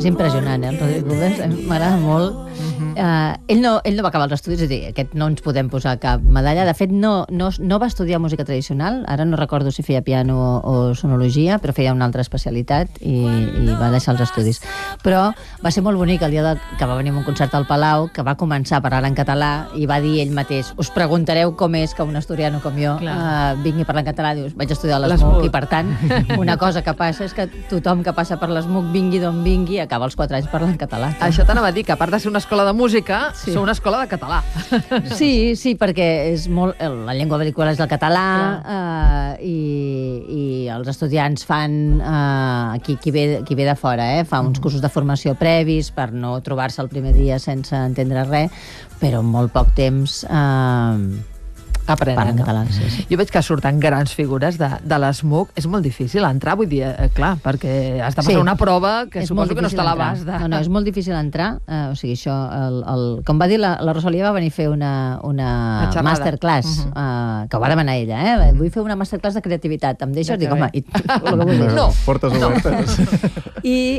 És impressionant, el Rodrigo Rubens, m'agrada molt. Ell no va acabar els estudis, és a dir, aquest no ens podem posar cap medalla. De fet, no va estudiar música tradicional, ara no recordo si feia piano o sonologia, però feia una altra especialitat i va deixar els estudis. Però va ser molt bonic el dia que va venir a un concert al Palau, que va començar a parlar en català i va dir ell mateix, us preguntareu com és que un asturiano com jo vingui a parlar en català. Dius, vaig estudiar a l'ESMUC i, per tant, una cosa que passa és que tothom que passa per l'ESMUC, vingui d'on vingui, acaba els 4 anys parlant català. Això t'anava a dir, que a part de ser una escola de música, sou una escola de català. Sí, perquè és molt, la llengua vehicular és el català i els estudiants fan, qui ve de fora, fa uns cursos de formació previs per no trobar-se el primer dia sense entendre res, però en molt poc temps aprenen, en català. Sí. Jo veig que surten grans figures de l'ESMUC. És molt difícil entrar, vull dir, clar, perquè has de passar una prova que suposo que no està a l'abast de... No, és molt difícil entrar. O sigui, això, com va dir la Rosalia, va venir a fer una masterclass, que ho va demanar ella, vull fer una masterclass de creativitat. Em deixes? Dic, home, no. Portes obertes.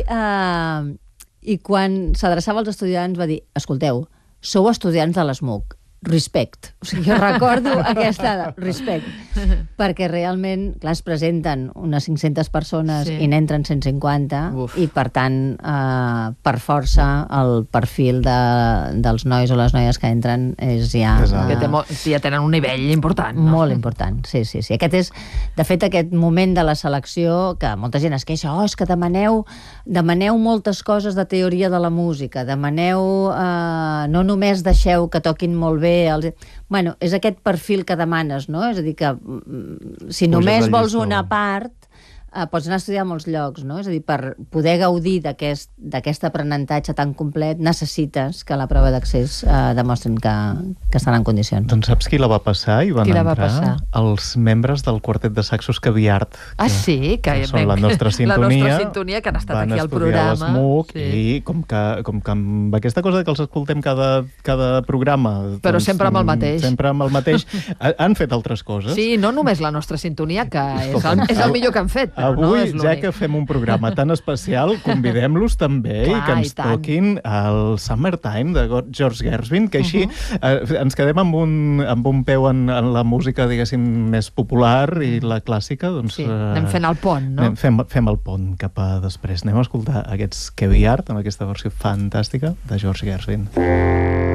I quan s'adreçava als estudiants va dir, escolteu, sou estudiants de l'ESMUC, respect. O sigui, jo recordo aquesta respect, perquè realment, clar, es presenten unes 500 persones i n'entren 150 i, per tant, per força, el perfil dels nois o les noies que entren és ja... Ja tenen un nivell important. Molt important, sí. Aquest és, de fet, aquest moment de la selecció que molta gent es queixa, és que demaneu moltes coses de teoria de la música, demaneu, no només deixeu que toquin molt bé. Bueno, és aquest perfil que demanes, no? És a dir, que si només vols una part, pots anar a estudiar a molts llocs, no? És a dir, per poder gaudir d'aquest aprenentatge tan complet, necessites que la prova d'accés demostrin que estan en condicions. Doncs saps qui la va passar? I van entrar els membres del quartet de saxos Caviart. Sí? Que són la nostra sintonia. La nostra sintonia, que han estat aquí al programa. Van estudiar l'ESMUC i com que amb aquesta cosa que els escoltem cada programa... Però sempre amb el mateix. Sempre amb el mateix. Han fet altres coses. Sí, no només la nostra sintonia, que és el millor que han fet. Avui, ja que fem un programa tan especial, convidem-los també i que ens toquin el Summertime de George Gershwin, que així ens quedem amb un peu en la música, diguéssim, més popular i la clàssica. Sí, anem fent el pont, no? Fem el pont cap a després. Anem a escoltar aquests Caviart amb aquesta versió fantàstica de George Gershwin.